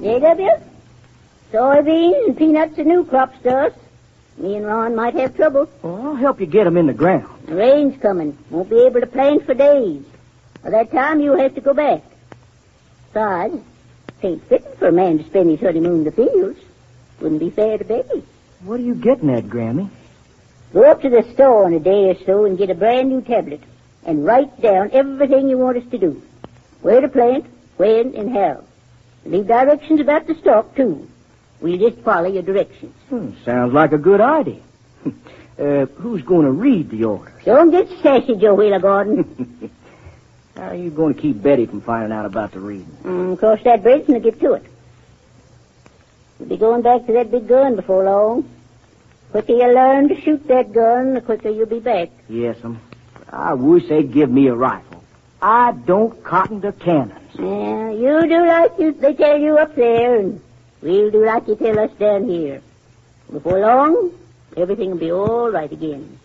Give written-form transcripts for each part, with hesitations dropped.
J.W., soybeans and peanuts are new crops to us. Me and Ron might have trouble. Well, I'll help you get 'em in the ground. The rain's coming. Won't be able to plant for days. By that time, you'll have to go back. Besides, it ain't fitting for a man to spend his honeymoon in the fields. Wouldn't be fair to Betty. What are you getting at, Grammy? Go up to the store in a day or so and get a brand new tablet and write down everything you want us to do. Where to plant, when, and how. Leave directions about the stock, too. We'll just follow your directions. Sounds like a good idea. Who's going to read the orders? Don't get sassy, Joe Wheeler Gordon. How are you going to keep Betty from finding out about the reading? Cross that bridge and get to it. You'll be going back to that big gun before long. The quicker you learn to shoot that gun, the quicker you'll be back. Yes'm. I wish they'd give me a rifle. I don't cotton to cannons. Yeah, you do like they tell you up there, and we'll do like you tell us down here. Before long, everything will be all right again.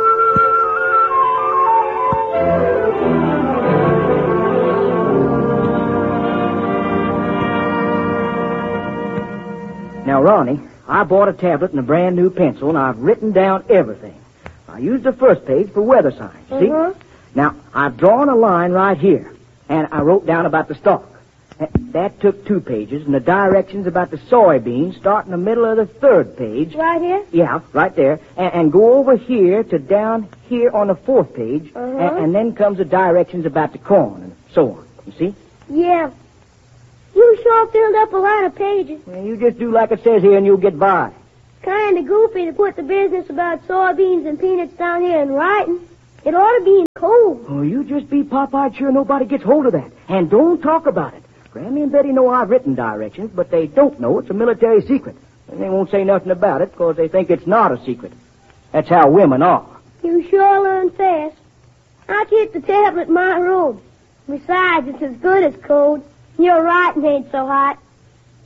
Now, Ronnie, I bought a tablet and a brand new pencil, and I've written down everything. I used the first page for weather signs, see? Now, I've drawn a line right here, and I wrote down about the stalk. That took 2 pages, and the directions about the soybeans start in the middle of the 3rd page. Right here? Yeah, right there. And go over here to down here on the 4th page, and then comes the directions about the corn, and so on. You see? Yeah. You sure filled up a lot of pages. Well, you just do like it says here, and you'll get by. Kind of goofy to put the business about soybeans and peanuts down here in writing. It ought to be in code. Oh, you just be pop-eyed sure nobody gets hold of that. And don't talk about it. Grammy and Betty know I've written directions, but they don't know it's a military secret. And they won't say nothing about it because they think it's not a secret. That's how women are. You sure learn fast. I'll keep the tablet in my room. Besides, it's as good as code. Your writing ain't so hot.